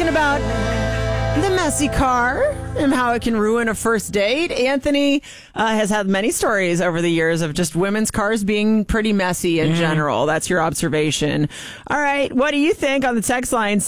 talking about the messy car and how it can ruin a first date. Anthony has had many stories over the years of just women's cars being pretty messy in general. That's your observation. All right. What do you think on the text line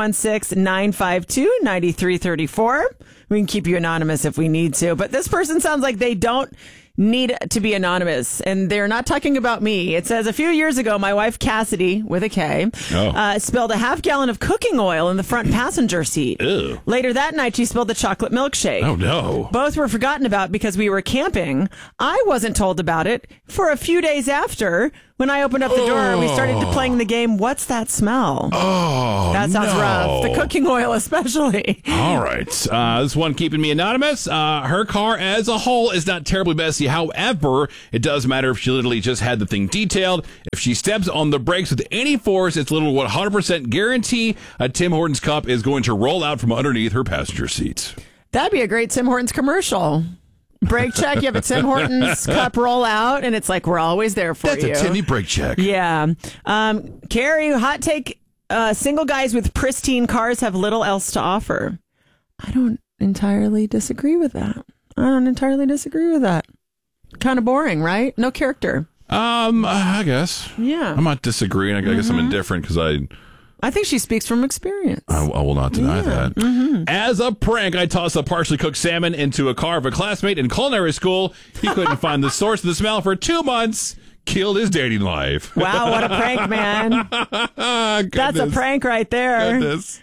716-952-9334? We can keep you anonymous if we need to. But this person sounds like they don't need to be anonymous, and they're not talking about me. It says, a few years ago, my wife Cassidy, with a K, spilled a half gallon of cooking oil in the front passenger seat. Ew. Later that night, she spilled the chocolate milkshake. Oh, no. Both were forgotten about because we were camping. I wasn't told about it for a few days after. When I opened up the door, we started playing the game, What's That Smell? Oh, that sounds rough. The cooking oil especially. All right. This one keeping me anonymous. Her car as a whole is not terribly messy. However, it does matter if she literally just had the thing detailed. If she steps on the brakes with any force, it's a little 100% guarantee a Tim Hortons cup is going to roll out from underneath her passenger seat. That'd be a great Tim Hortons commercial. Brake check, you have a Tim Hortons cup roll out, and it's like, we're always there for you. That's a Timmy brake check. Yeah. Carrie, hot take, single guys with pristine cars have little else to offer. I don't entirely disagree with that. Kind of boring, right? No character. I guess. Yeah. I'm not disagreeing. I guess I'm indifferent because I think she speaks from experience. I will not deny that. Mm-hmm. As a prank, I tossed a partially cooked salmon into a car of a classmate in culinary school. He couldn't find the source of the smell for 2 months. Killed his dating life. Wow, what a prank, man. That's a prank right there. Goodness.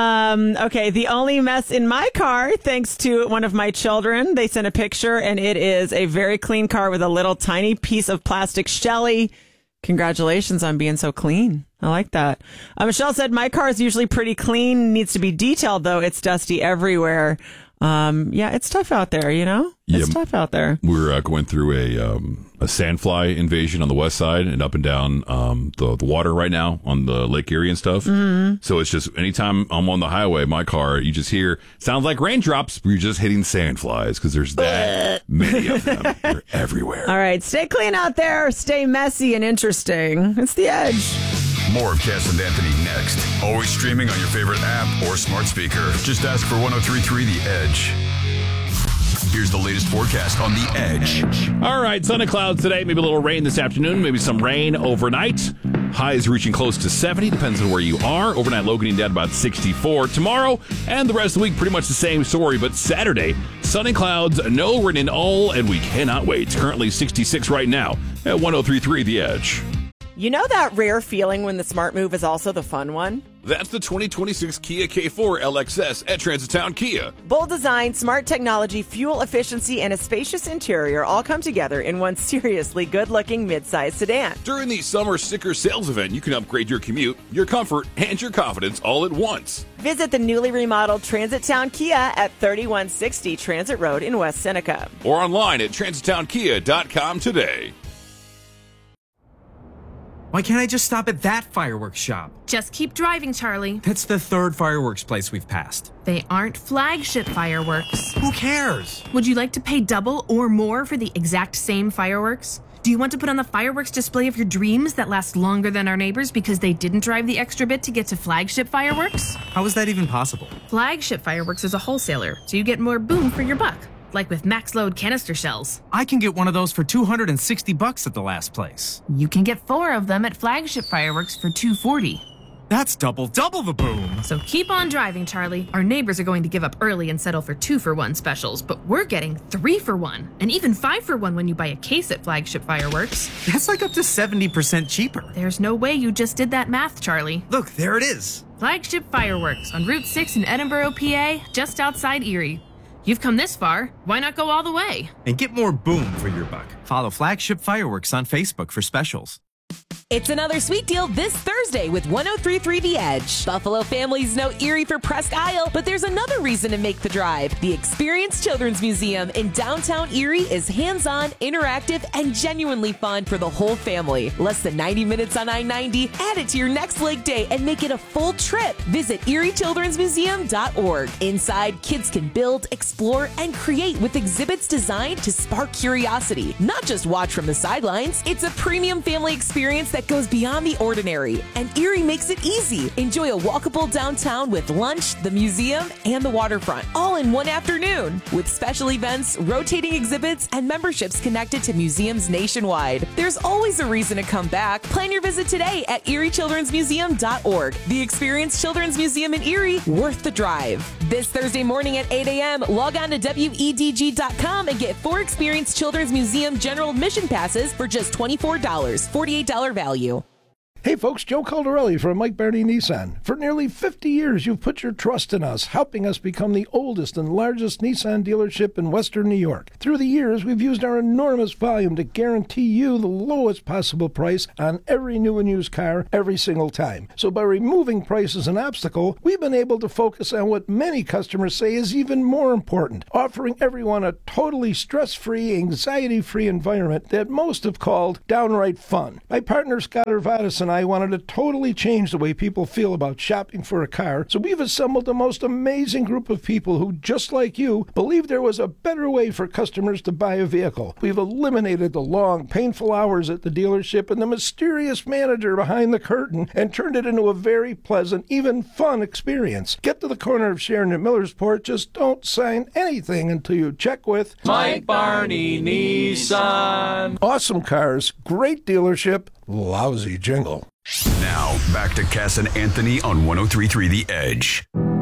Okay, the only mess in my car, thanks to one of my children. They sent a picture, and it is a very clean car with a little tiny piece of plastic Shelly. Congratulations on being so clean. I like that. Michelle said, my car is usually pretty clean. Needs to be detailed, though. It's dusty everywhere. Yeah, it's tough out there, you know? It's tough out there. We're going through a sandfly invasion on the west side and up and down the water right now on the Lake Erie and stuff. Mm-hmm. So it's just anytime I'm on the highway, my car, you just hear, sounds like raindrops, but you're just hitting sandflies because there's that many of them. They're everywhere. All right, stay clean out there. Stay messy and interesting. It's The Edge. More of Cass and Anthony next. Always streaming on your favorite app or smart speaker. Just ask for 103.3 The Edge. Here's the latest forecast on The Edge. All right, sun and clouds today. Maybe a little rain this afternoon. Maybe some rain overnight. Highs reaching close to 70. Depends on where you are. Overnight low getting down about 64. Tomorrow and the rest of the week, pretty much the same story. But Saturday, sun and clouds, no rain at all, and we cannot wait. It's currently 66 right now at 103.3 The Edge. You know that rare feeling when the smart move is also the fun one? That's the 2026 Kia K4 LXS at Transitown Kia. Bold design, smart technology, fuel efficiency, and a spacious interior all come together in one seriously good-looking midsize sedan. During the summer sticker sales event, you can upgrade your commute, your comfort, and your confidence all at once. Visit the newly remodeled Transitown Kia at 3160 Transit Road in West Seneca. Or online at transitownkia.com today. Why can't I just stop at that fireworks shop? Just keep driving, Charlie. That's the third fireworks place we've passed. They aren't flagship fireworks. Who cares? Would you like to pay double or more for the exact same fireworks? Do you want to put on the fireworks display of your dreams that last longer than our neighbors because they didn't drive the extra bit to get to flagship fireworks? How is that even possible? Flagship fireworks is a wholesaler, so you get more boom for your buck. Like with max load canister shells. I can get one of those for $260 at the last place. You can get 4 of them at flagship fireworks for $240. That's double the boom. So keep on driving, Charlie. Our neighbors are going to give up early and settle for 2-for-1 specials, but we're getting 3-for-1 and even 5-for-1 when you buy a case at flagship fireworks. That's like up to 70% cheaper. There's no way you just did that math, Charlie. Look, there it is. Flagship Fireworks on Route 6 in Edinburgh, PA, just outside Erie. You've come this far, why not go all the way? And get more boom for your buck. Follow Flagship Fireworks on Facebook for specials. It's another sweet deal this Thursday with 103.3 The Edge. Buffalo families know Erie for Presque Isle, but there's another reason to make the drive. The Experience Children's Museum in downtown Erie is hands-on, interactive, and genuinely fun for the whole family. Less than 90 minutes on I-90. Add it to your next lake day and make it a full trip. Visit eriechildrensmuseum.org. Inside, kids can build, explore, and create with exhibits designed to spark curiosity. Not just watch from the sidelines. It's a premium family experience that that goes beyond the ordinary, and Erie makes it easy. Enjoy a walkable downtown with lunch, the museum, and the waterfront, all in one afternoon, with special events, rotating exhibits, and memberships connected to museums nationwide. There's always a reason to come back. Plan your visit today at eriechildrensmuseum.org. The Experience Children's Museum in Erie, worth the drive. This Thursday morning at 8 a.m., log on to WEDG.com and get 4 Experience Children's Museum general admission passes for just $24, $48 value. Hey folks, Joe Caldarelli from Mike Barney Nissan. For nearly 50 years, you've put your trust in us, helping us become the oldest and largest Nissan dealership in Western New York. Through the years, we've used our enormous volume to guarantee you the lowest possible price on every new and used car every single time. So by removing price as an obstacle, we've been able to focus on what many customers say is even more important, offering everyone a totally stress-free, anxiety-free environment that most have called downright fun. My partner Scott Urvatis and I wanted to totally change the way people feel about shopping for a car, so we've assembled the most amazing group of people who, just like you, believe there was a better way for customers to buy a vehicle. We've eliminated the long, painful hours at the dealership and the mysterious manager behind the curtain and turned it into a very pleasant, even fun experience. Get to the corner of Sharon and Millersport, just don't sign anything until you check with Mike Barney Nissan. Awesome cars, great dealership, lousy jingle. Now, back to Cass and Anthony on 103.3 The Edge.